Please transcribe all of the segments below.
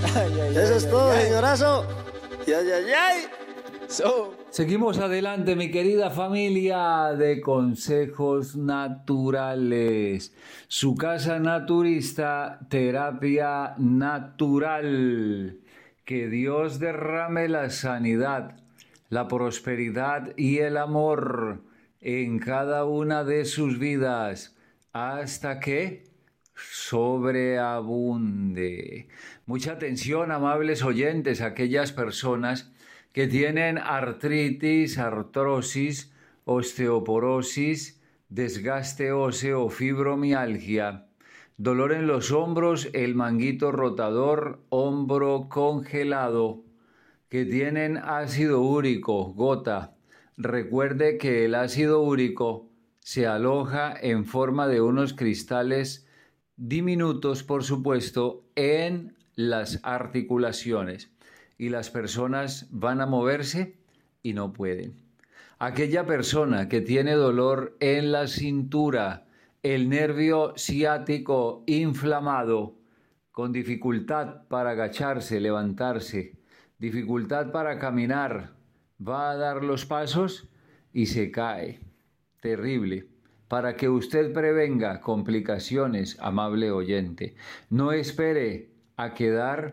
Eso es todo, señorazo. Ay, ay, ay. Seguimos adelante, mi querida familia de Consejos Naturales. Su casa naturista, Terapia Natural. Que Dios derrame la sanidad, la prosperidad y el amor en cada una de sus vidas hasta que sobreabunde. Mucha atención, amables oyentes, aquellas personas que tienen artritis, artrosis, osteoporosis, desgaste óseo, fibromialgia, dolor en los hombros, el manguito rotador, hombro congelado, que tienen ácido úrico, gota. Recuerde que el ácido úrico se aloja en forma de unos cristales diminutos, por supuesto, en las articulaciones. Y las personas van a moverse y no pueden. Aquella persona que tiene dolor en la cintura, el nervio ciático inflamado, con dificultad para agacharse, levantarse, dificultad para caminar, va a dar los pasos y se cae. Terrible. Para que usted prevenga complicaciones, amable oyente, no espere a quedar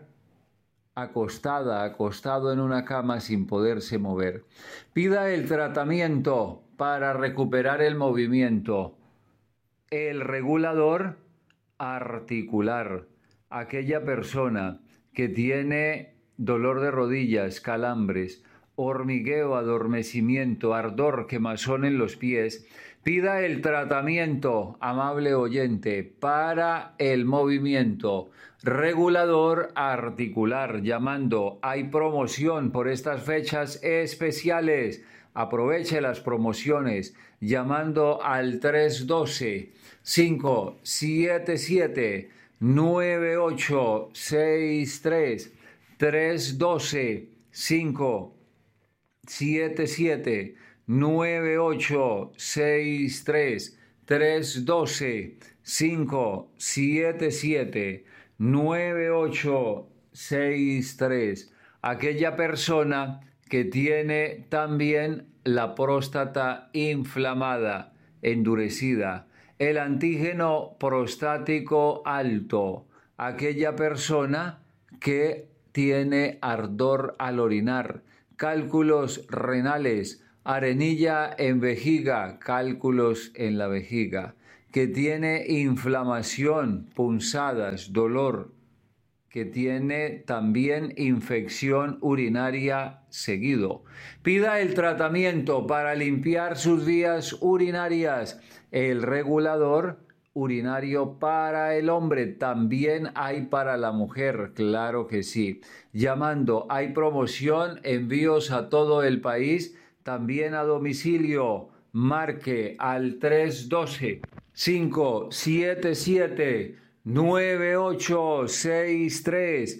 acostado en una cama sin poderse mover. Pida el tratamiento para recuperar el movimiento. El regulador articular. Aquella persona que tiene dolor de rodillas, calambres, hormigueo, adormecimiento, ardor, quemazón en los pies, pida el tratamiento, amable oyente, para el movimiento regulador articular, llamando. Hay promoción por estas fechas especiales. Aproveche las promociones llamando al 312-577-9863. 312-577-9863. 312-577-9863. Aquella persona que tiene también la próstata inflamada, endurecida, el antígeno prostático alto, aquella persona que tiene ardor al orinar, cálculos renales, arenilla en vejiga, cálculos en la vejiga, que tiene inflamación, punzadas, dolor, que tiene también infección urinaria seguido. Pida el tratamiento para limpiar sus vías urinarias. El regulador urinario para el hombre, también hay para la mujer, claro que sí. Llamando, hay promoción, envíos a todo el país, también a domicilio. Marque al 312-577-9863.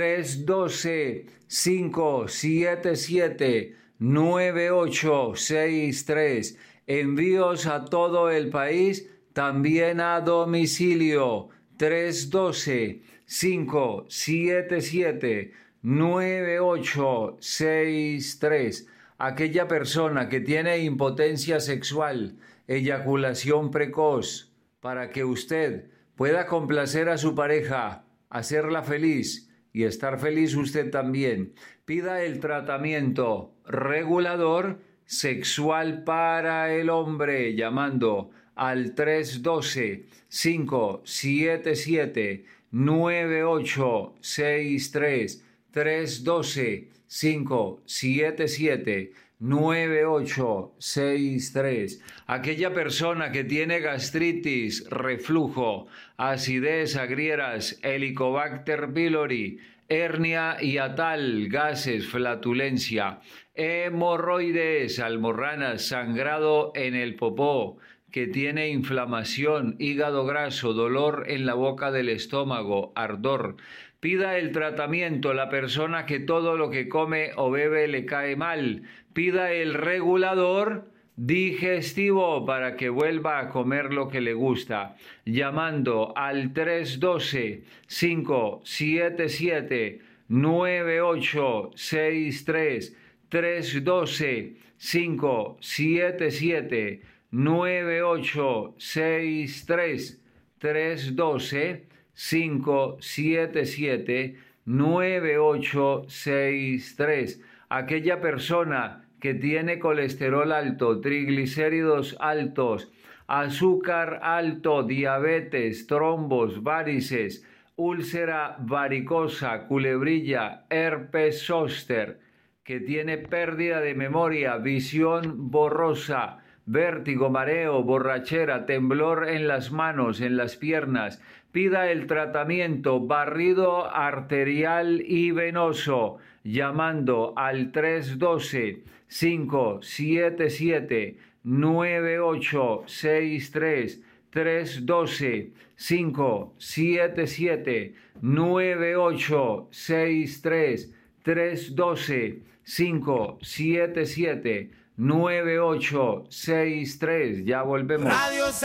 312-577-9863. Envíos a todo el país, también a domicilio. 312-577-9863. Aquella persona que tiene impotencia sexual, eyaculación precoz, para que usted pueda complacer a su pareja, hacerla feliz y estar feliz usted también, pida el tratamiento regulador sexual para el hombre llamando al 312-577-9863. 312-577-9863. Aquella persona que tiene gastritis, reflujo, acidez, agrieras, Helicobacter pylori, hernia hiatal, gases, flatulencia, hemorroides, almorranas, sangrado en el popó, que tiene inflamación, hígado graso, dolor en la boca del estómago, ardor. Pida el tratamiento, la persona que todo lo que come o bebe le cae mal. Pida el regulador digestivo para que vuelva a comer lo que le gusta, llamando al 312-577-9863, 312-577-9863, 312-577-9863. Aquella persona que tiene colesterol alto, triglicéridos altos, azúcar alto, diabetes, trombos, varices, úlcera varicosa, culebrilla, herpes zóster, que tiene pérdida de memoria, visión borrosa, vértigo, mareo, borrachera, temblor en las manos, en las piernas, pida el tratamiento barrido arterial y venoso, llamando al 312-577-9863, 312-577-9863, 312-577-9863. Ya volvemos. Radio